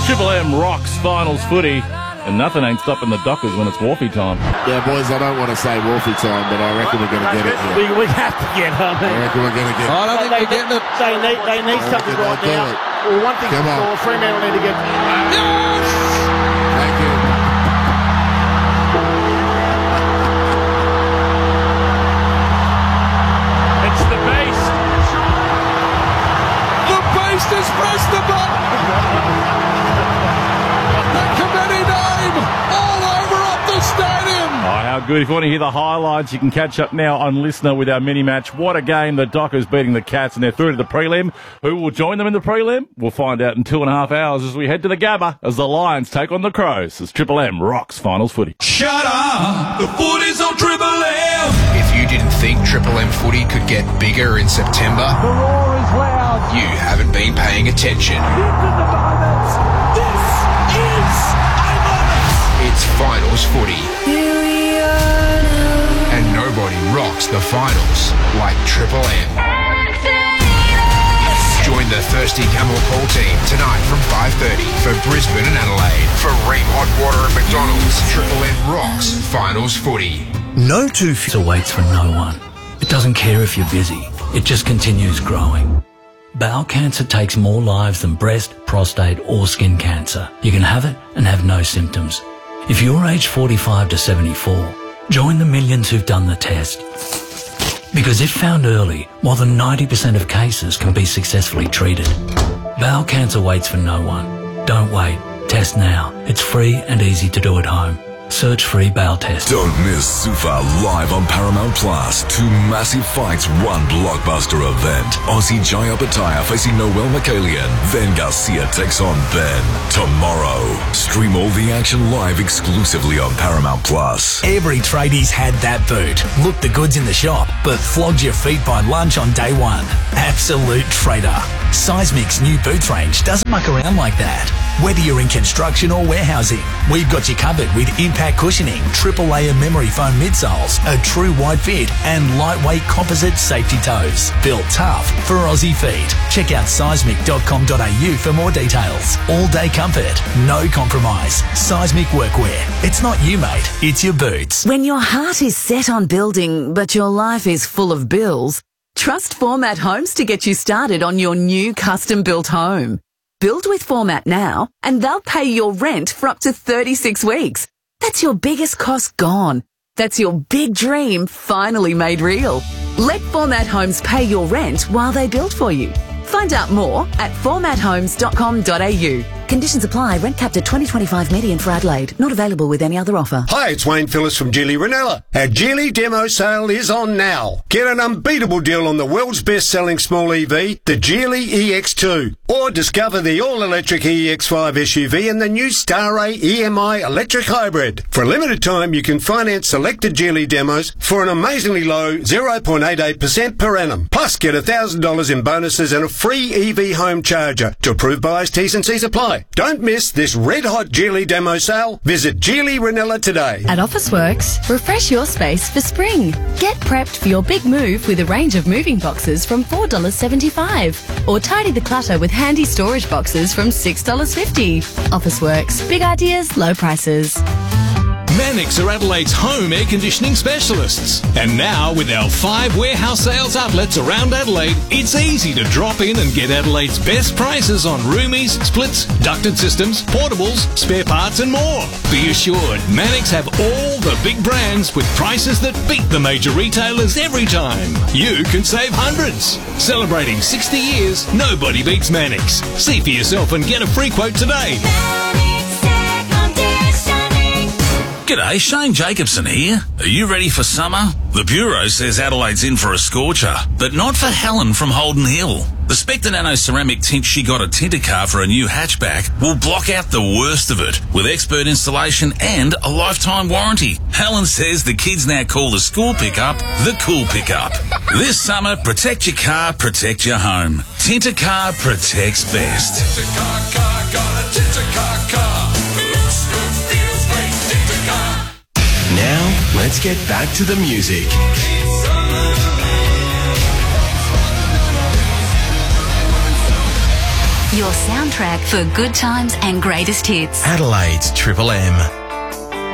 Triple M rocks finals footy, and nothing ain't stopping the Dockers when it's Wharfie time. Yeah, boys, I don't want to say Wharfie time, but I reckon we're going to get it here. We have to get it. I reckon we're going to get it. I don't think we're getting it. They need something right now. Well, one thing for Fremantle need to get. Yes! Thank you. It's the Beast. The Beast has pressed the button. The committee name all over up the stadium. Oh, how good. If you want to hear the highlights, you can catch up now on Listener with our mini-match. What a game. The Dockers beating the Cats, and they're through to the prelim. Who will join them in the prelim? We'll find out in 2.5 hours as we head to the Gabba as the Lions take on the Crows as Triple M rocks finals footy. Shut up! The footy's on Triple M! If you didn't think Triple M footy could get bigger in September, The roar is loud. you haven't been paying attention. This is a moment. It's finals footy. And nobody rocks the finals like Triple M. Join the Thirsty Camel Call team tonight from 5:30 for Brisbane and Adelaide. For Ream Hot Water and McDonald's, Triple M rocks finals footy. No two waits for no one. It doesn't care if you're busy. It just continues growing. Bowel cancer takes more lives than breast, prostate or skin cancer. You can have it and have no symptoms. If you're aged 45 to 74, join the millions who've done the test. Because if found early, more than 90% of cases can be successfully treated. Bowel cancer waits for no one. Don't wait. Test now. It's free and easy to do at home. Search free bowel test. Don't miss Sufa live on Paramount Plus. 2 massive fights, 1 blockbuster event. Aussie Jaya Pataya facing Noel McCallion. Then Garcia takes on Ben. Tomorrow. Stream all the action live exclusively on Paramount Plus. Every tradie's had that boot. Looked the goods in the shop, but flogged your feet by lunch on day one. Absolute traitor. Seismic's new boots range doesn't muck around like that. Whether you're in construction or warehousing, we've got you covered with impact cushioning, triple layer memory foam midsoles, a true wide fit, and lightweight composite safety toes. Built tough for Aussie feet. Check out seismic.com.au for more details. All day comfort, no compromise. Seismic workwear. It's not you, mate. It's your boots. When your heart is set on building, but your life is full of bills, trust Format Homes to get you started on your new custom-built home. Build with Format now, and they'll pay your rent for up to 36 weeks. That's your biggest cost gone. That's your big dream finally made real. Let Format Homes pay your rent while they build for you. Find out more at formathomes.com.au. Conditions apply. Rent capped at 2025 median for Adelaide. Not available with any other offer. Hi, it's Wayne Phillips from Geely Ranella. Our Geely demo sale is on now. Get an unbeatable deal on the world's best-selling small EV, the Geely EX2. Or discover the all-electric EX5 SUV and the new Star-A EMI electric hybrid. For a limited time, you can finance selected Geely demos for an amazingly low 0.88% per annum. Plus, get $1,000 in bonuses and a free EV home charger. To approve buyers, T's and C's apply. Don't miss this red-hot Geely demo sale. Visit Geely Ranella today. At Officeworks, refresh your space for spring. Get prepped for your big move with a range of moving boxes from $4.75. Or tidy the clutter with handy storage boxes from $6.50. Officeworks. Big ideas, low prices. Mannix are Adelaide's home air conditioning specialists. And now, with our 5 warehouse sales outlets around Adelaide, it's easy to drop in and get Adelaide's best prices on roomies, splits, ducted systems, portables, spare parts and more. Be assured, Mannix have all the big brands with prices that beat the major retailers every time. You can save hundreds. Celebrating 60 years, nobody beats Mannix. See for yourself and get a free quote today. G'day, Shane Jacobson here. Are you ready for summer? The Bureau says Adelaide's in for a scorcher, but not for Helen from Holden Hill. The Spectre Nano ceramic tint she got at Tintercar for a new hatchback will block out the worst of it with expert installation and a lifetime warranty. Helen says the kids now call the school pickup the cool pickup. This summer, protect your car, protect your home. Tintercar protects best. Tintercar car, got a Tintercar car. Feels great, Tintercar. Now, let's get back to the music. Your soundtrack for good times and greatest hits. Adelaide's Triple M.